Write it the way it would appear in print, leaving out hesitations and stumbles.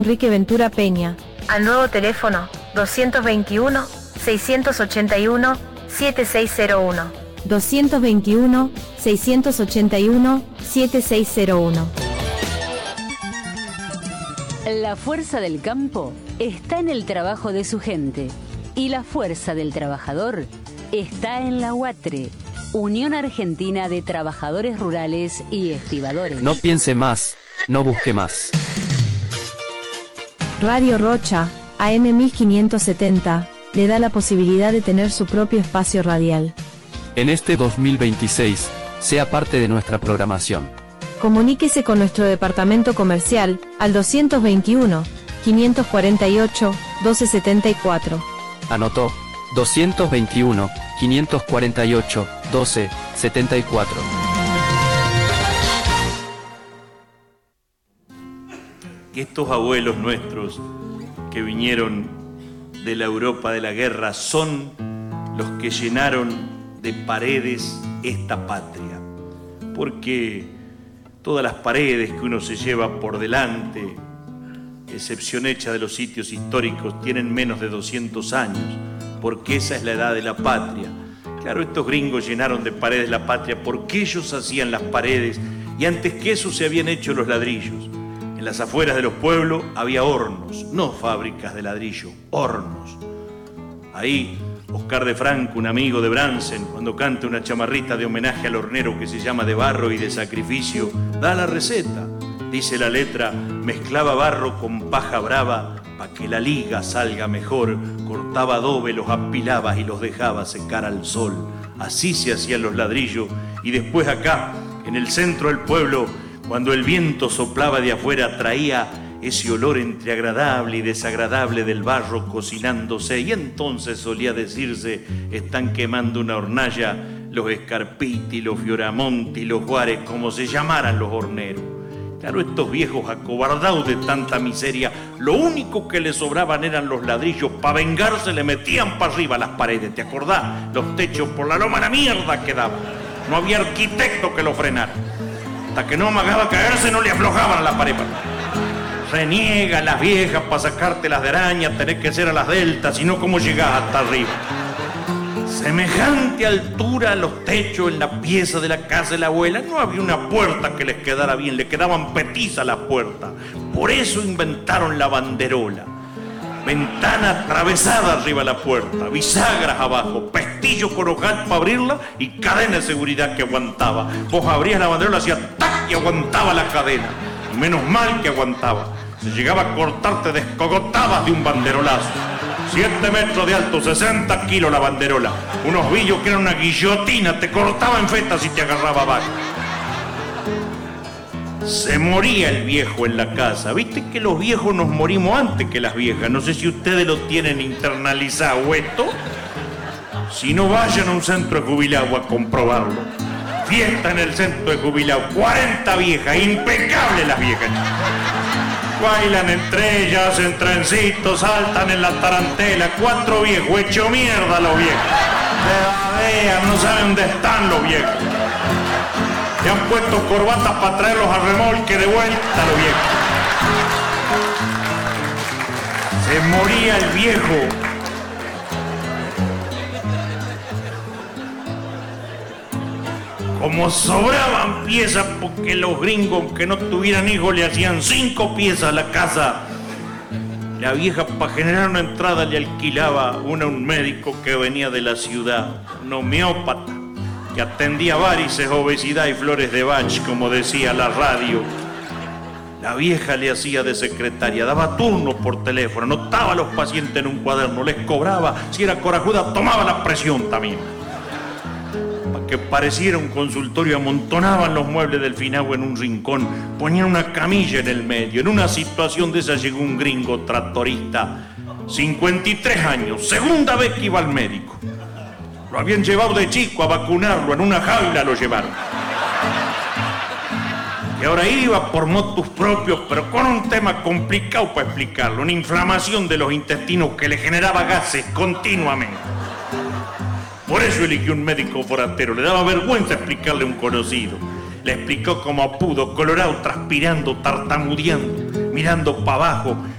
Enrique Ventura Peña. Al nuevo teléfono 221-681-7601. 221-681-7601. La fuerza del campo está en el trabajo de su gente y la fuerza del trabajador está en la UATRE, Unión Argentina de Trabajadores Rurales y Estibadores. No piense más, no busque más. Radio Rocha, AM 1570, le da la posibilidad de tener su propio espacio radial. En este 2026, sea parte de nuestra programación. Comuníquese con nuestro departamento comercial al 221-548-1274. Anotó, 221-548-1274. Que estos abuelos nuestros que vinieron de la Europa de la guerra son los que llenaron de paredes esta patria, porque todas las paredes que uno se lleva por delante, excepción hecha de los sitios históricos, tienen menos de 200 años, porque esa es la edad de la patria. Claro, estos gringos llenaron de paredes la patria porque ellos hacían las paredes y antes que eso se habían hecho los ladrillos. En las afueras de los pueblos había hornos, no fábricas de ladrillo, hornos. Ahí, Oscar de Franco, un amigo de Bransen, cuando canta una chamarrita de homenaje al hornero que se llama De Barro y de Sacrificio, da la receta. Dice la letra, mezclaba barro con paja brava, pa' que la liga salga mejor, cortaba adobe, los apilaba y los dejaba secar al sol. Así se hacían los ladrillos, y después acá, en el centro del pueblo, cuando el viento soplaba de afuera, traía ese olor entre agradable y desagradable del barro cocinándose, y entonces solía decirse, están quemando una hornalla los Scarpiti, los Fioramonti, los Juárez, como se llamaran los horneros. Claro, estos viejos acobardados de tanta miseria, lo único que les sobraban eran los ladrillos. Para vengarse le metían para arriba las paredes, ¿te acordás? Los techos por la loma, la mierda que daban. No había arquitecto que lo frenara. Hasta que no amagaba caerse, no le aflojaban a la pared. Reniega las viejas para sacarte las de araña, tenés que ser a las deltas, si no, ¿cómo llegás hasta arriba? Semejante altura a los techos en la pieza de la casa de la abuela, no había una puerta que les quedara bien, le quedaban petizas las puertas. Por eso inventaron la banderola. Ventana atravesada arriba de la puerta, bisagras abajo, pestillo con ojal para abrirla y cadena de seguridad que aguantaba. Vos abrías la banderola, hacía ¡tac! Y aguantaba la cadena. Y menos mal que aguantaba. Se llegaba a cortar, te descogotabas de un banderolazo. 7 metros de alto, 60 kilos la banderola. Unos billos que eran una guillotina, te cortaba en feta si te agarraba abajo. Se moría el viejo en la casa. Viste que los viejos nos morimos antes que las viejas. No sé si ustedes lo tienen internalizado esto. Si no, vayan a un centro de jubilados a comprobarlo. Fiesta en el centro de jubilados, 40 viejas, impecables las viejas. Bailan entre ellas, hacen trencitos, saltan en la tarantela. 4 viejos, hecho mierda los viejos. Se babean, no saben dónde están los viejos. Le han puesto corbatas para traerlos a remolque de vuelta los viejos. Se moría el viejo. Como sobraban piezas, porque los gringos que no tuvieran hijos le hacían 5 piezas a la casa. La vieja, para generar una entrada, le alquilaba una a un médico que venía de la ciudad, un homeópata, que atendía varices, obesidad y flores de Bach, como decía la radio. La vieja le hacía de secretaria, daba turnos por teléfono, anotaba a los pacientes en un cuaderno, les cobraba, si era corajuda, tomaba la presión también. Para que pareciera un consultorio, amontonaban los muebles del finagüe en un rincón, ponían una camilla en el medio. En una situación de esa llegó un gringo tractorista, 53 años, segunda vez que iba al médico. Lo habían llevado de chico a vacunarlo, en una jaula lo llevaron. Y ahora iba por motus propios, pero con un tema complicado para explicarlo, una inflamación de los intestinos que le generaba gases continuamente. Por eso eligió un médico forastero, le daba vergüenza explicarle a un conocido. Le explicó como pudo, colorado, transpirando, tartamudeando, mirando para abajo,